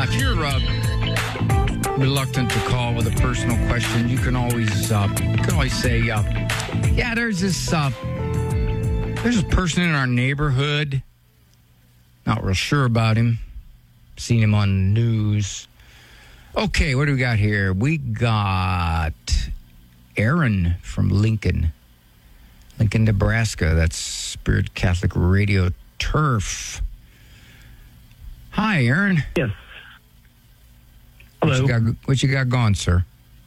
if you're reluctant to call with a personal question, you can always say, yeah, there's this person in our neighborhood. Not real sure about him. Seen him on the news. Okay, what do we got here? We got Aaron from Lincoln, Nebraska. That's Spirit Catholic Radio Turf. Hi, Aaron. Yes. Hello. What you got going, sir?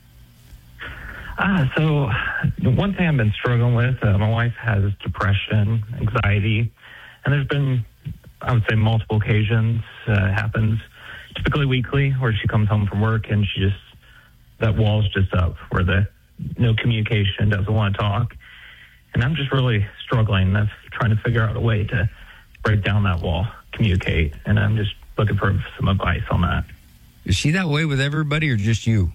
So one thing I've been struggling with, my wife has depression, anxiety, and there's been, I would say, multiple occasions, happens typically weekly, where she comes home from work and that wall's just up, where no communication, doesn't want to talk. And I'm just really struggling. I'm trying to figure out a way to break down that wall, communicate, and I'm just looking for some advice on that. Is she that way with everybody or just you?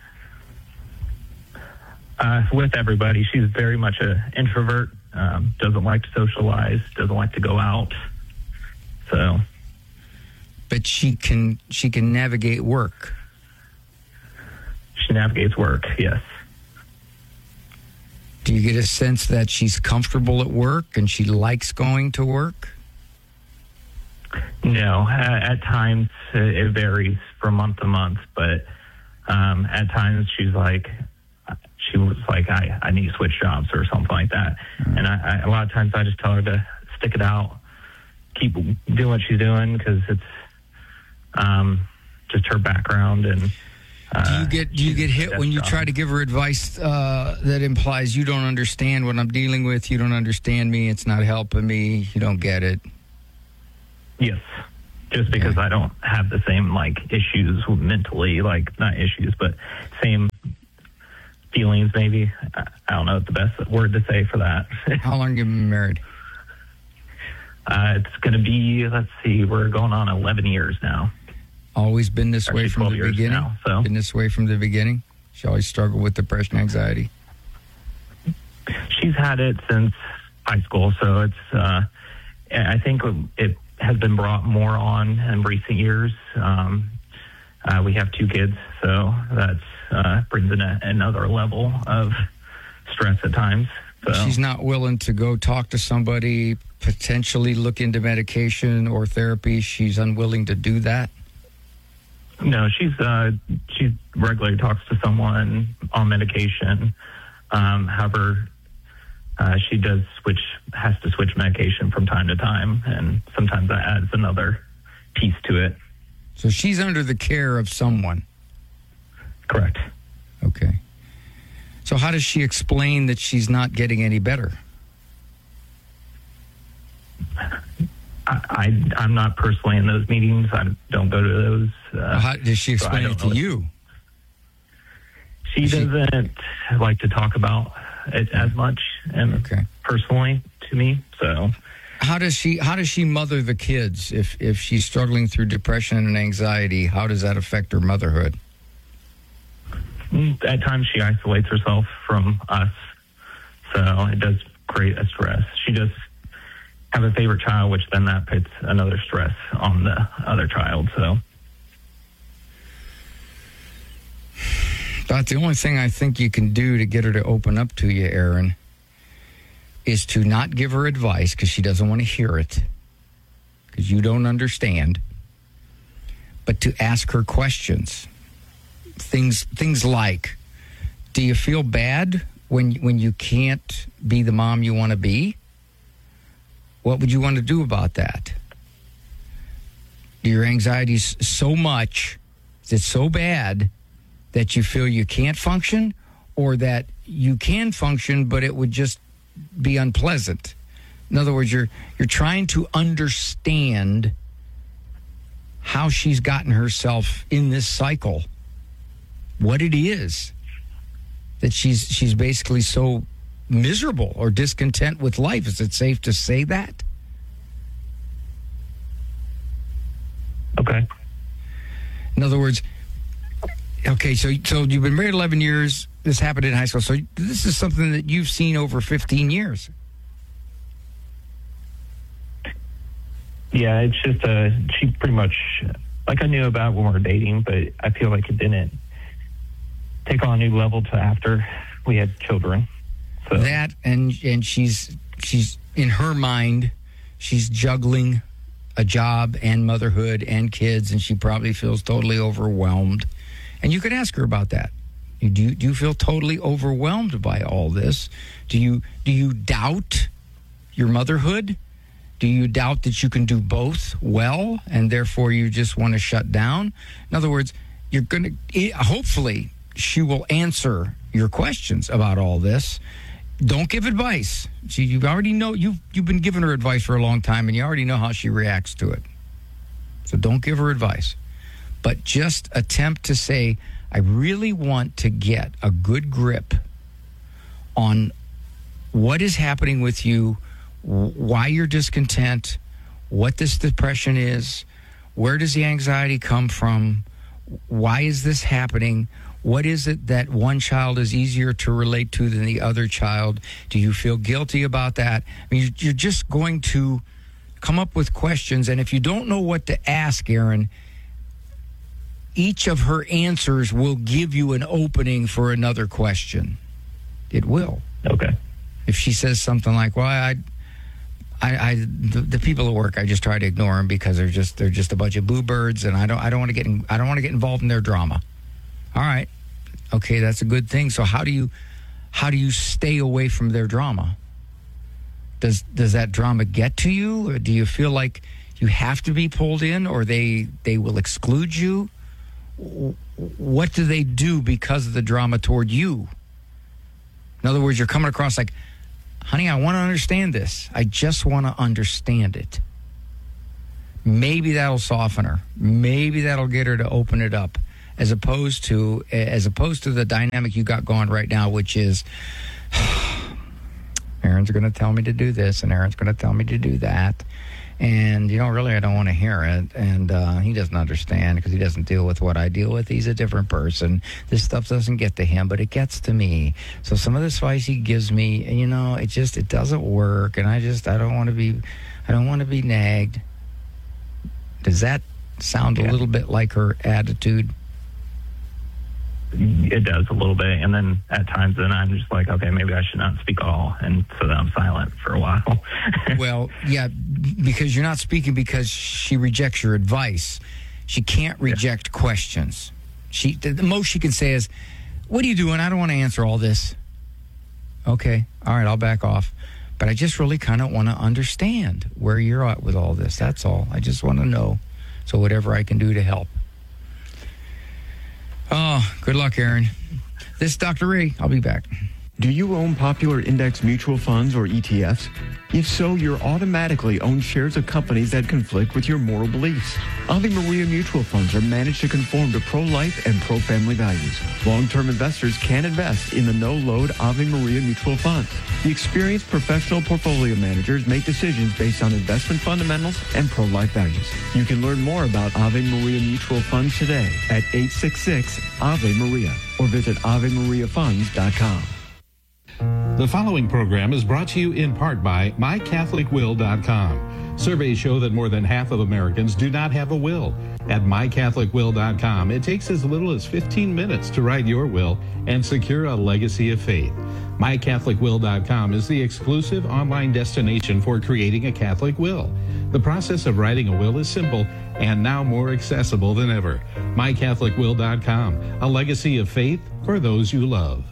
With everybody. She's very much an introvert, doesn't like to socialize, doesn't like to go out. So, but she can navigate work. She navigates work, yes. Do you get a sense that she's comfortable at work and she likes going to work? No, at times it varies from month to month, but at times she was like, I need to switch jobs or something like that. Mm-hmm. And I a lot of times I just tell her to stick it out, keep doing what she's doing, because it's just her background. And do you get hit when you try to give her advice that implies you don't understand what I'm dealing with, you don't understand me, it's not helping me, you don't get it? Yes, just because I don't have the same issues mentally, not issues, but same feelings. Maybe I don't know the best word to say for that. How long have you been married? It's going to be, let's see, we're going on 11 years now. Always been this way from the beginning? Now, so. Been this way from the beginning? She always struggled with depression, anxiety? She's had it since high school, so it's, I think it has been brought more on in recent years. We have 2 kids, so that's brings in another level of stress at times. So. She's not willing to go talk to somebody, potentially look into medication or therapy. She's unwilling to do that? No, she regularly talks to someone on medication. However, she has to switch medication from time to time, and sometimes that adds another piece to it. So she's under the care of someone? Correct. Okay. So how does she explain that she's not getting any better? I'm not personally in those meetings. I don't go to those. How does she explain it to you? She doesn't like to talk about it as much, and personally to me. So, how does she mother the kids if she's struggling through depression and anxiety? How does that affect her motherhood? At times, she isolates herself from us, so it does create a stress. She does have a favorite child, which then that puts another stress on the other child. So. But the only thing I think you can do to get her to open up to you, Aaron, is to not give her advice because she doesn't want to hear it, because you don't understand, but to ask her questions. Things like, do you feel bad when you can't be the mom you want to be? What would you want to do about that? Your anxiety is so much, is it so bad that you feel you can't function, or that you can function, but it would just be unpleasant? In other words, you're trying to understand how she's gotten herself in this cycle, what it is that she's basically so miserable or discontent with life. Is it safe to say that? Okay. In other words, okay, so you've been married 11 years. This happened in high school. So this is something that you've seen over 15 years. Yeah, it's just she pretty much like I knew about when we were dating, but I feel like it didn't take on a new level to after we had children. So that and she's in her mind, she's juggling a job and motherhood and kids, and she probably feels totally overwhelmed. And you could ask her about that. Do you feel totally overwhelmed by all this? Do you doubt your motherhood? Do you doubt that you can do both well, and therefore you just want to shut down? In other words, you're going to, hopefully, she will answer your questions about all this. Don't give advice. You already know, you've been giving her advice for a long time, and you already know how she reacts to it. So don't give her advice. But just attempt to say, I really want to get a good grip on what is happening with you, why you're discontent, what this depression is, where does the anxiety come from, why is this happening, what is it that one child is easier to relate to than the other child, do you feel guilty about that? I mean, you're just going to come up with questions, and if you don't know what to ask, Aaron, each of her answers will give you an opening for another question. It will. Okay. If she says something like, well, the people at work, I just try to ignore them because they're just a bunch of boo birds, and I don't want to get involved in their drama. All right, okay, that's a good thing. So how do you stay away from their drama? Does that drama get to you, or do you feel like you have to be pulled in, or they will exclude you? What do they do because of the drama toward you? In other words, you're coming across like, honey, I want to understand this. I just want to understand it. Maybe that'll soften her. Maybe that'll get her to open it up, as opposed to the dynamic you got going right now, which is, Aaron's going to tell me to do this, and Aaron's going to tell me to do that. And, really, I don't want to hear it. And he doesn't understand because he doesn't deal with what I deal with. He's a different person. This stuff doesn't get to him, but it gets to me. So some of the advice he gives me, it doesn't work. And I don't want to be nagged. Does that sound a little bit like her attitude? It does a little bit, and then at times then I'm just like, okay, maybe I should not speak at all, and so then I'm silent for a while. Well, yeah, because you're not speaking because she rejects your advice. She can't reject questions. The most she can say is, what are you doing? I don't want to answer all this. Okay, all right, I'll back off. But I just really kind of want to understand where you're at with all this. That's all. I just want to know. So whatever I can do to help. Oh, good luck, Aaron. This is Dr. Ray. I'll be back. Do you own popular index mutual funds or ETFs? If so, you're automatically own shares of companies that conflict with your moral beliefs. Ave Maria mutual funds are managed to conform to pro-life and pro-family values. Long-term investors can invest in the no-load Ave Maria mutual funds. The experienced professional portfolio managers make decisions based on investment fundamentals and pro-life values. You can learn more about Ave Maria mutual funds today at 866-AVE-MARIA or visit AveMariaFunds.com. The following program is brought to you in part by MyCatholicWill.com. Surveys show that more than half of Americans do not have a will. At MyCatholicWill.com, it takes as little as 15 minutes to write your will and secure a legacy of faith. MyCatholicWill.com is the exclusive online destination for creating a Catholic will. The process of writing a will is simple and now more accessible than ever. MyCatholicWill.com, a legacy of faith for those you love.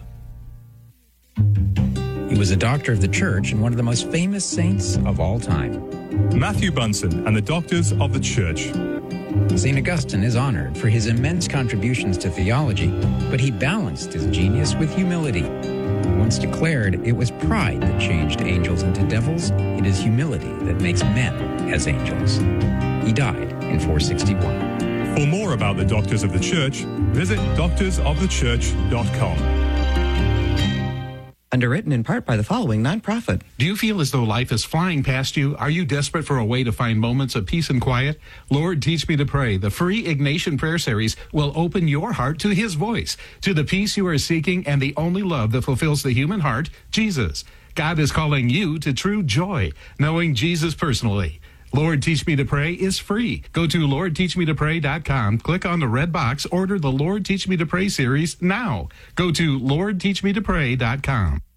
He was a doctor of the church and one of the most famous saints of all time. Matthew Bunson and the Doctors of the Church. St. Augustine is honored for his immense contributions to theology, but he balanced his genius with humility. He once declared it was pride that changed angels into devils. It is humility that makes men as angels. He died in 461. For more about the Doctors of the Church, visit doctorsofthechurch.com. Underwritten in part by the following nonprofit. Do you feel as though life is flying past you? Are you desperate for a way to find moments of peace and quiet? Lord, Teach Me to Pray. The free Ignatian Prayer Series will open your heart to His voice, to the peace you are seeking and the only love that fulfills the human heart, Jesus. God is calling you to true joy, knowing Jesus personally. Lord Teach Me to Pray is free. Go to LordTeachMeToPray.com, click on the red box, order the Lord Teach Me to Pray series now. Go to LordTeachMeToPray.com.